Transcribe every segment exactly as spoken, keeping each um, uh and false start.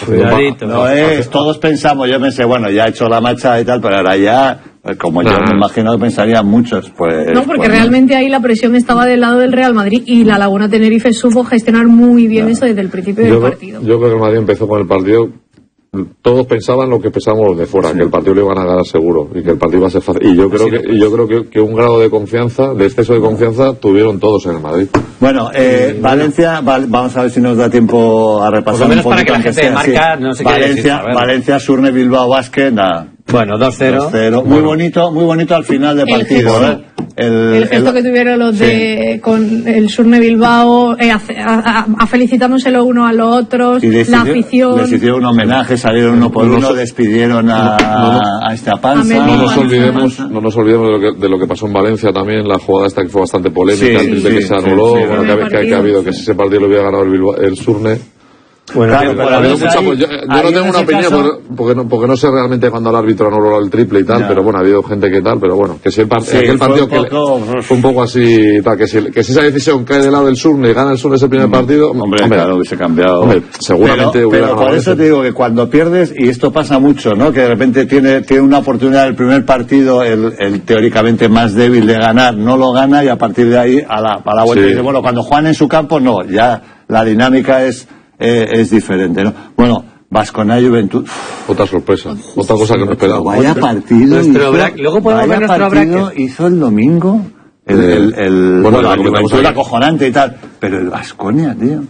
Cuidadito. No es, todos pensamos, yo pensé, bueno, ya he hecho la marcha y tal, pero ahora ya, como yo me imagino que pensarían muchos, pues... No, porque pues, realmente ahí la presión estaba del lado del Real Madrid y la Laguna Tenerife supo gestionar muy bien no. eso desde el principio del yo, partido. Yo creo que el Madrid empezó con el partido... Todos pensaban lo que pensábamos los de fuera, sí. que el partido lo iban a ganar seguro y que el partido iba a ser fácil. Y yo creo sí, que pues. y yo creo que, que un grado de confianza, de exceso de confianza, tuvieron todos en el Madrid. Bueno, eh, sí, Valencia, val, vamos a ver si nos da tiempo a repasar por lo menos un poquito. Para que la gente de marca, no sé Valencia, qué Valencia, Surne, Bilbao, Basket, nada. Bueno, dos cero. Muy bueno. bonito, muy bonito al final del partido, gesto, ¿eh? El, el gesto el, que tuvieron los de sí. con el Surne Bilbao, eh, a, a, a felicitándolo uno a los otros, les la hizo, afición. Les hicieron un homenaje, salieron uno por no uno, nos, despidieron a, no, no, no, a esta panza. No nos olvidemos, no nos olvidemos de lo que de lo que pasó en Valencia también, la jugada esta que fue bastante polémica, sí, el triple sí, que se anuló, sí, sí, bueno, que, que, que ha habido que si ese partido lo hubiera ganado el, Bilbao, el Surne. Bueno, claro, pero pero mucha, ahí, yo, yo no tengo una opinión caso... porque, porque, no, porque no sé realmente cuando el árbitro anuló el triple y tal, no. pero bueno, ha habido gente que tal, pero bueno, que si el, part sí, aquel partido fue un, poco... que le, fue un poco así, tal, que si, que si esa decisión cae del lado del Surne y gana el Surne ese primer partido, hombre, hombre claro, hubiese cambiado. Hombre, seguramente pero, hubiera pero por eso te digo que cuando pierdes, y esto pasa mucho, ¿no? Que de repente tiene, tiene una oportunidad el primer partido, el, el teóricamente más débil de ganar, no lo gana y a partir de ahí a la, a la vuelta sí. dice, bueno, cuando juegan en su campo, no, ya la dinámica es Eh, es diferente, ¿no? Bueno, Baskonia Juventud. Otra sorpresa, otra cosa que no esperaba. Vaya partido. Nuestro hizo, luego podemos ver nuestro partido hizo el domingo. El, el, el, el bueno, bueno, la Juventud era acojonante y tal. Pero el Baskonia, tío.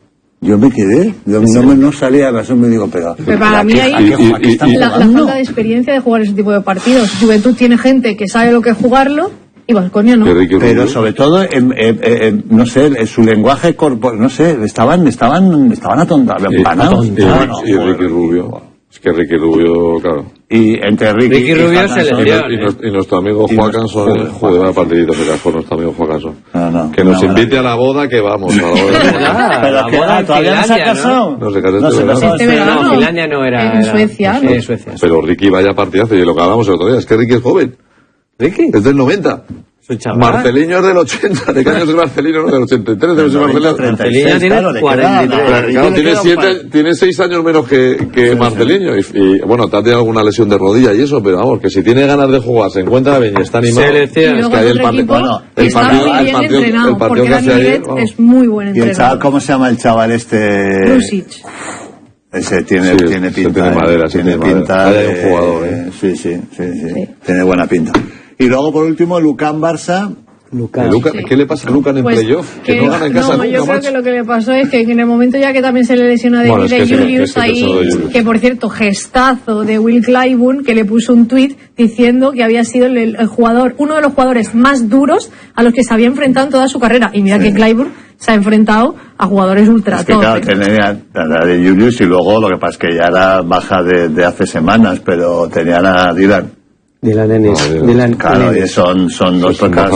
Yo me quedé, yo sí. no, me, no salía de razón, me digo, pero... pero para mí ahí, la, la falta de experiencia de jugar ese tipo de partidos. Juventud tiene gente que sabe lo que es jugarlo. Y Baskonia no. Pero sobre todo, en, en, en, no sé, en su lenguaje corporal, no sé, estaban, estaban, estaban atontados, empanados. Y, y, y, y Ricky Rubio. Es que Ricky Rubio, claro. Y entre Ricky, Ricky y Rubio se le dio. Y, y, y nuestro amigo Joaquín, joder, a partidito se casó nuestro amigo Joaquín. No, no, que nos invite a la boda que vamos. A la boda. Pero es que ah, todavía no se ha casado. No se casó no este verano. Este verano. No, Finlandia no era. En Suecia. En Suecia. Pero Ricky vaya partidazo, y lo que hablábamos el otro día, es que Ricky es joven. ¿Ricky? Es del noventa. Marceliño es del ochenta. ¿De qué años es Marcelino? No, del ochenta y tres. Debe ser Marcelino. Marcelino tiene cuarenta y tres. Claro, tiene siete, tiene seis años menos que, que sí, Marcelino. Sí. Y, y bueno, te ha tenido alguna lesión de rodilla y eso, pero vamos, que si tiene ganas de jugar, se encuentra bien y está animado. Selección. Es que hay el partido. Bueno, el partido, el partido, entrenado, el partido que hace ayer. Es muy buen entrenador. ¿Y el chaval, cómo se llama el chaval este? Lusic. Ese tiene, sí, tiene pinta. Tiene madera, sí, tiene tiene pinta. Madera. De un jugador, ¿eh? Sí, sí, sí, sí, sí. Tiene buena pinta. Y luego, por último, Lucan Barça. Lucan. Lucan, sí. ¿Qué le pasa a Lucan en pues playoff? Que, que no gana en casa no, nunca, yo creo macho. que lo que le pasó es que en el momento ya que también se le lesionó a bueno, David es que Julius sí, ahí, es que, que por cierto, gestazo de Will Clyburn, que le puso un tuit diciendo que había sido el, el jugador, uno de los jugadores más duros a los que se había enfrentado en toda su carrera. Y mira sí. que Clyburn se ha enfrentado a jugadores ultra es que, claro, tenía a de Julius y luego lo que pasa es que ya era baja de, de hace semanas, pero tenían a Dylan. Dylan Ennis. No, Dylan, claro, y son, son dos casos.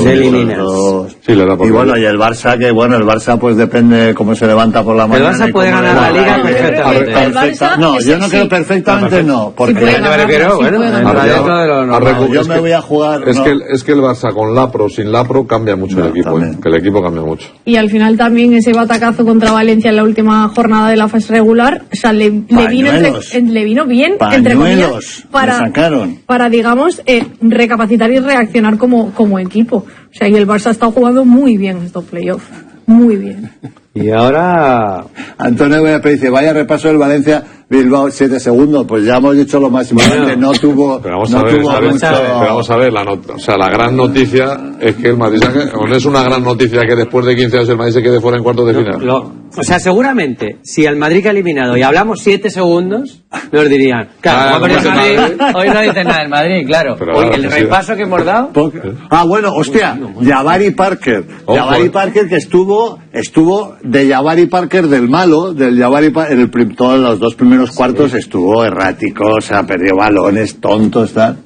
Sí, le da por y bueno, y el Barça, que bueno, el Barça pues depende cómo se levanta por la mañana. El Barça puede ganar la Liga perfectamente. El Barça, no, yo no creo perfectamente, no. Porque sí puede ganar, pero, sí bueno, puede ganar. Yo me voy a jugar. Es que es que el Barça con Lapro, sin Lapro, cambia mucho el equipo. Que el equipo cambia mucho. Y al final también ese batacazo contra Valencia en la última jornada de la fase regular, o sea, le, le vino entre, le vino bien, entre comillas, para, para digamos, eh, recapacitar y reaccionar como, como equipo. O sea, y el Barça ha estado jugando muy bien estos playoffs. Muy bien. Y ahora... Antonio Guayapé dice, vaya repaso del Valencia, Bilbao, siete segundos. Pues ya hemos dicho lo máximo. Bueno, no tuvo... Pero vamos no a ver, tuvo ¿sabes? mucho... Pero vamos a ver, la not o sea, la gran noticia es que el Madrid... No es una gran noticia que después de quince años el Madrid se quede fuera en cuartos de final. Lo, lo, o sea, seguramente, si el Madrid que ha eliminado y hablamos siete segundos, nos dirían, claro, ah, no Madrid, hoy no dicen nada del Madrid, claro. Pero, hoy, el sí, repaso sí. que hemos dado... Ah, bueno, hostia, Jabari Parker. Ojo. Jabari Parker que estuvo estuvo de Jabari Parker del malo, del Jabari Parker, en el, todos los dos primeros cuartos sí. estuvo errático, o sea, perdió balones, tontos, tal.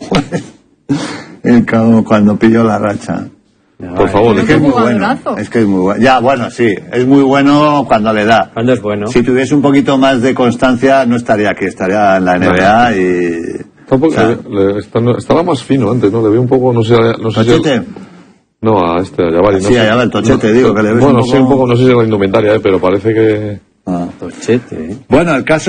El cabrón cuando pilló la racha. No, Por favor, es que es muy bueno. Es que es muy bueno. Ya, bueno, sí, es muy bueno cuando le da. Cuando es bueno. Si tuviese un poquito más de constancia, no estaría aquí, estaría en la N B A y... O sea, le, está, estaba más fino antes, ¿no? Le vi un poco, no sé... No sé ¿Tochete? Si no, a este, a Jabari. No sí, sé, a Jabari, el Tochete, no, digo, que le ves bueno, un poco... sí, un poco, no sé si es la indumentaria, ¿eh? Pero parece que... Ah. Tochete, ¿eh? Bueno, el caso...